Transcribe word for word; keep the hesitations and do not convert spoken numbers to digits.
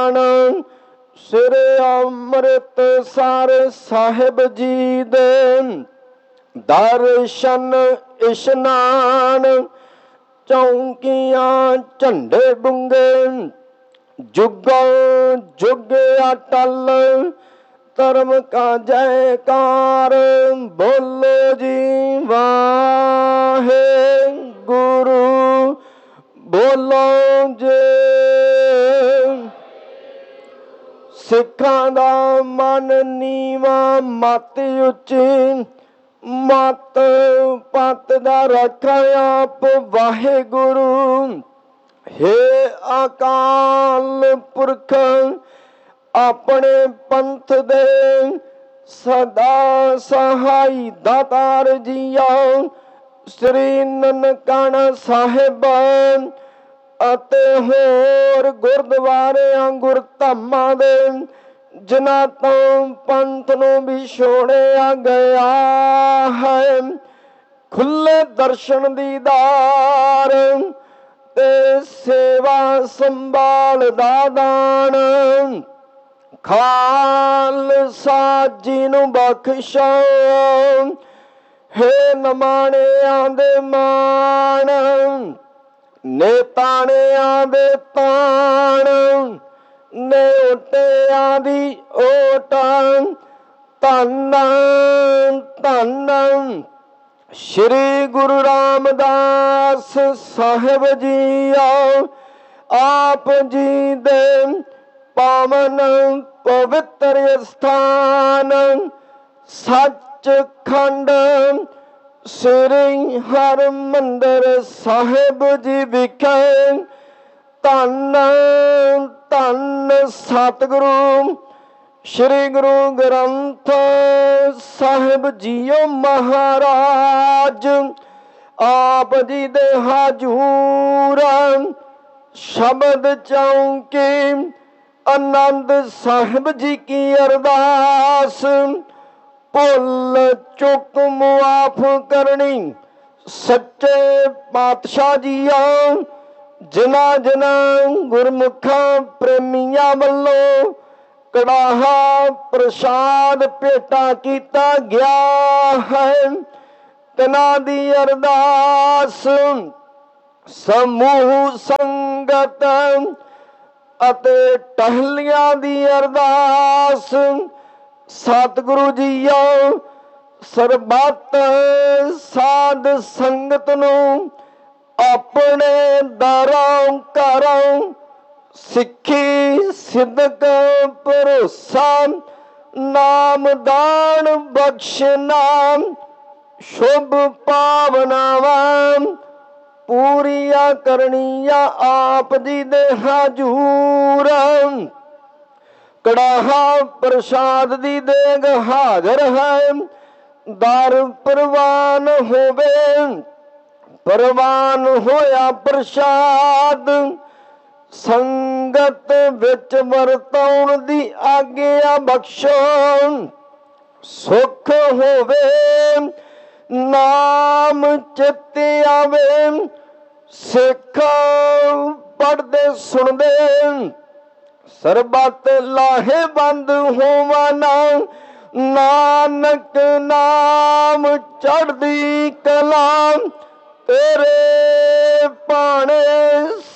ਸਿਰ ਅੰਮ੍ਰਿਤਸਰ ਸਾਹਿਬ ਜੀ ਦੇ ਦਰਸ਼ਨ ਇਸ਼ਨਾਨ, ਚੌਂਕੀਆਂ ਝੰਡੇ ਬੁੰਗੇ ਜੁਗੋ ਜੁਗ ਅਟਲ, ਧਰਮ ਕਾ ਜੈਕਾਰ ਬੋਲੋ ਜੀ ਵਾਹਿਗੁਰੂ, ਬੋਲੋ ਜੀ। ਸਿੱਖਾਂ ਦਾ ਮਨ ਨੀਵਾਂ ਮਤ ਉੱਚੀ, ਮਤ ਪਤ ਦਾ ਰੱਖਾ ਆਪ ਵਾਹਿਗੁਰੂ। ਹੇ ਅਕਾਲ ਪੁਰਖ ਆਪਣੇ ਪੰਥ ਦੇ ਸਦਾ ਸਹਾਈ ਦਾਤਾਰ ਜੀਆ, ਸ੍ਰੀ ਨਨਕਾਣਾ ਸਾਹਿਬ ਅਤੇ ਹੋਰ ਗੁਰਦੁਆਰਿਆਂ ਗੁਰਧਾਮਾਂ ਦੇ ਜਿਨ੍ਹਾਂ ਤੋਂ ਪੰਥ ਨੂੰ ਵਿਛੋੜਿਆ ਗਿਆ ਹੈ, ਖੁੱਲੇ ਦਰਸ਼ਨ ਦੀਦਾਰ ਤੇ ਸੇਵਾ ਸੰਭਾਲ ਦਾ ਦਾਨ, ਖਾਲਸਾ ਜੀ ਨੂੰ ਬਖਸ਼ੋ। ਹੇ ਨਮਾਣਿਆਂ ਦੇ ਮਾਣ, ਨੇਤਾਣਿਆਂ ਦੇ ਤਾਣ, ਨੇਟਿਆਂ ਦੀ ਓਟ, ਧੰਨ ਧੰਨ ਸ਼੍ਰੀ ਗੁਰੂ ਰਾਮਦਾਸ ਸਾਹਿਬ ਜੀ। ਆਪ ਜੀ ਦੇ ਪਾਵਨ ਪਵਿੱਤਰ ਸਥਾਨ ਸੱਚਖੰਡ ਸ੍ਰੀ ਹਰਿਮੰਦਰ ਸਾਹਿਬ ਜੀ ਵਿਖੇ ਧੰਨ ਧੰਨ ਸਤਿਗੁਰੂ ਸ਼੍ਰੀ ਗੁਰੂ ਗ੍ਰੰਥ ਸਾਹਿਬ ਜੀਓ ਮਹਾਰਾਜ, ਆਪ ਜੀ ਦੇ ਹਜ਼ੂਰ ਸ਼ਬਦ ਚੌਂਕੀ ਆਨੰਦ ਸਾਹਿਬ ਜੀ ਕੀ ਅਰਦਾਸ, ਭੁੱਲ ਚੁੱਕ ਮੁਆਫ ਕਰਨੀ ਸੱਚੇ ਪਾਤਸ਼ਾਹ ਜੀਆਂ। ਜਿਨ੍ਹਾਂ ਜਿਨ੍ਹਾਂ ਗੁਰਮੁਖਾਂ ਪ੍ਰੇਮੀਆਂ ਵੱਲੋਂ ਕੜਾਹਾ ਪ੍ਰਸ਼ਾਦ ਭੇਟਾ ਕੀਤਾ ਗਿਆ ਹੈ, ਤਿਨਾਂ ਦੀ ਅਰਦਾਸ ਸਮੂਹ ਸੰਗਤ ਅਤੇ ਟਹਿਲੀਆਂ ਦੀ ਅਰਦਾਸ। ਸਤਿਗੁਰੂ ਜੀਓ ਸਰਬੱਤ ਸਾਧ ਸੰਗਤ ਨੂੰ ਆਪਣੇ ਦਰਾਂ ਘਰਾਂ ਸਿੱਖੀ ਸਿਦਕ ਭਰੋਸਾ ਨਾਮਦਾਨ ਬਖਸ਼ਣਾ, ਸ਼ੁਭ ਭਾਵਨਾਵਾਂ ਪੂਰੀਆਂ ਕਰਨੀਆਂ ਆਪ ਜੀ ਦੇ ਹਜ਼ੂਰ। ਕੜਾਹਾ ਪ੍ਰਸ਼ਾਦ ਦੀ ਦੇਗ ਹਾਜ਼ਰ ਹੈ, ਦਰ ਪ੍ਰਵਾਨ ਹੋਵੇ। ਪ੍ਰਵਾਨ ਹੋਇਆ ਪ੍ਰਸ਼ਾਦ ਸੰਗਤ ਵਿੱਚ ਵਰਤਾਉਣ ਦੀ ਆਗਿਆ ਬਖਸ਼ੋ। ਸੁਖ ਹੋਵੇ ਨਾਮ ਚਿੱਤੇ ਆਵੇ, ਸਿੱਖ ਪੜ੍ਹਦੇ ਸੁਣਦੇ ਸਰਬੱਤ ਲਾਹੇਵੰਦ ਹੋਵਨ। ਨਾਨਕ ਨਾਮ ਚੜ੍ਹਦੀ ਕਲਾ ਤੇਰੇ ਭਾਣੇ